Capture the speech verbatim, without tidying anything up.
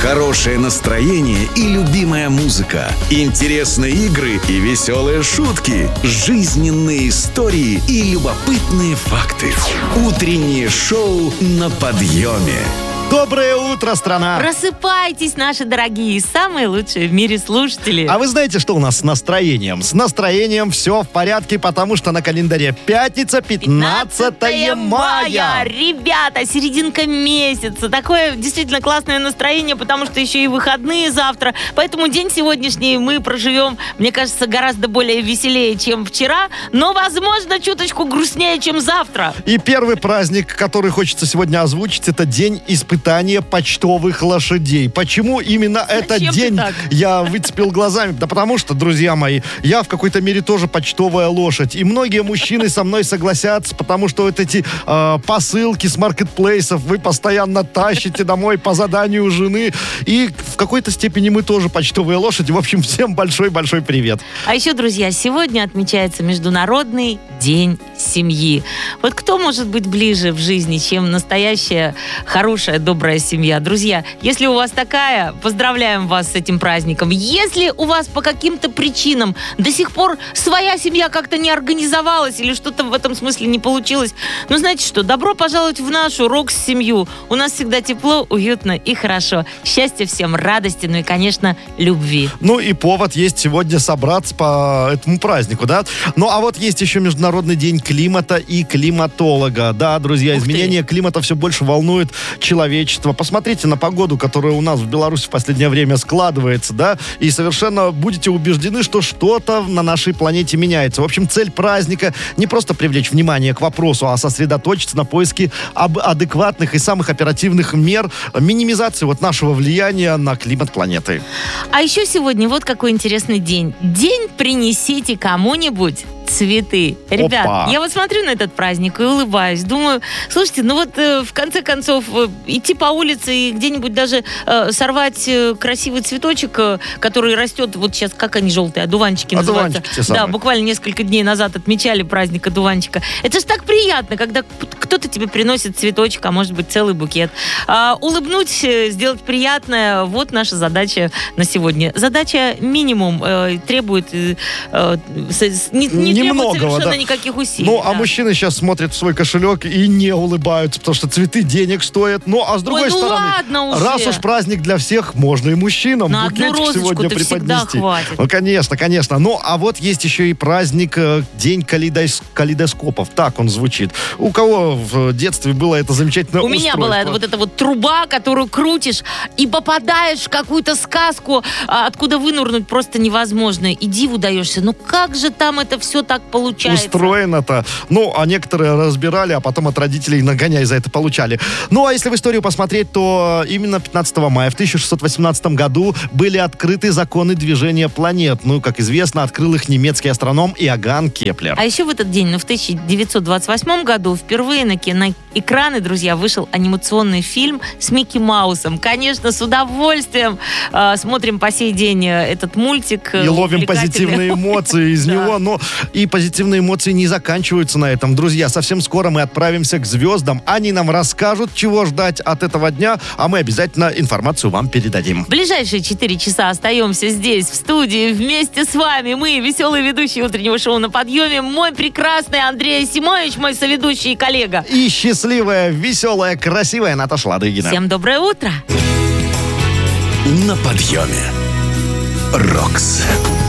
Хорошее настроение и любимая музыка. Интересные игры и веселые шутки. Жизненные истории и любопытные факты. Утреннее шоу на подъеме. Доброе утро, страна! Просыпайтесь, наши дорогие, самые лучшие в мире слушатели. А вы знаете, что у нас с настроением? С настроением все в порядке, потому что на календаре пятница, пятнадцатое мая. Ребята, серединка месяца. Такое действительно классное настроение, потому что еще и выходные завтра. Поэтому день сегодняшний мы проживем, мне кажется, гораздо более веселее, чем вчера, но, возможно, чуточку грустнее, чем завтра. И первый праздник, который хочется сегодня озвучить, это день испытания почтовых лошадей. Почему именно этот Зачем день я выцепил глазами? Да потому что, друзья мои, я в какой-то мере тоже почтовая лошадь. И многие мужчины со мной согласятся, потому что вот эти э, посылки с маркетплейсов вы постоянно тащите домой по заданию жены. И в какой-то степени мы тоже почтовые лошади. В общем, всем большой-большой привет. А еще, друзья, сегодня отмечается Международный день семьи. Вот кто может быть ближе в жизни, чем настоящая хорошая, добрая семья? Друзья, если у вас такая, поздравляем вас с этим праздником. Если у вас по каким-то причинам до сих пор своя семья как-то не организовалась или что-то в этом смысле не получилось, ну, знаете что, добро пожаловать в нашу Рокс-семью. У нас всегда тепло, уютно и хорошо. Счастья всем, радости, ну и, конечно, любви. Ну и повод есть сегодня собраться по этому празднику, да? Ну а вот есть еще Международный день климата и климатолога. Да, друзья, Ух изменение ты. климата все больше волнует человечество. Посмотрите на погоду, которая у нас в Беларуси в последнее время складывается, да, и совершенно будете убеждены, что что-то на нашей планете меняется. В общем, цель праздника не просто привлечь внимание к вопросу, а сосредоточиться на поиске об адекватных и самых оперативных мер минимизации вот нашего влияния на климат планеты. А еще сегодня вот какой интересный день. День принесите кому-нибудь цветы. Ребят, Опа. я вот смотрю на этот праздник и улыбаюсь. Думаю, слушайте, ну вот э, в конце концов э, идти по улице и где-нибудь даже э, сорвать э, красивый цветочек, э, который растет, вот сейчас, как они желтые, одуванчики называются. Одуванчики те самые. Да, буквально несколько дней назад отмечали праздник одуванчика. Это же так приятно, когда кто-то тебе приносит цветочек, а может быть целый букет. А, улыбнуть, э, сделать приятное, вот наша задача на сегодня. Задача минимум э, требует э, э, с, не, не требует совершенно да. никаких усилий. Ну, да. а мужчины сейчас смотрят в свой кошелек и не улыбаются, потому что цветы денег стоят. Ну, а с другой Ой, ну стороны, ладно уже. раз уж праздник для всех, можно и мужчинам На одну букетик сегодня розочку-то всегда преподнести. хватит. Ну, конечно, конечно. Ну, а вот есть еще и праздник э, День калейдос- калейдоскопов. Так он звучит. У кого в детстве было это замечательное У устройство? меня была вот эта вот труба, которую крутишь и попадаешь в какую-то сказку, а, откуда вынурнуть просто невозможно. И диву даешься. Ну как же там это все так получается? Устроено-то. Ну, а некоторые разбирали, а потом от родителей нагоняй за это получали. Ну, а если в историю посмотреть, то именно пятнадцатого мая в тысяча шестьсот восемнадцатом году были открыты законы движения планет. Ну, как известно, открыл их немецкий астроном Иоганн Кеплер. А еще в этот день, ну, в тысяча девятьсот двадцать восьмом году, впервые на киноэкраны, друзья, вышел анимационный фильм с Микки Маусом. Конечно, с удовольствием э, смотрим по сей день этот мультик. И ловим позитивные эмоции из него. Но и позитивные эмоции не заканчиваются на этом. Друзья, совсем скоро мы отправимся к звездам. Они нам расскажут, чего ждать от этого дня, а мы обязательно информацию вам передадим. В ближайшие четыре часа остаемся здесь, в студии, вместе с вами. Мы, веселые ведущие утреннего шоу «На подъеме». Мой прекрасный Андрей Симонович, мой соведущий и коллега. И счастливая, веселая, красивая Наташа Ладыгина. Всем доброе утро. На подъеме. Рокс.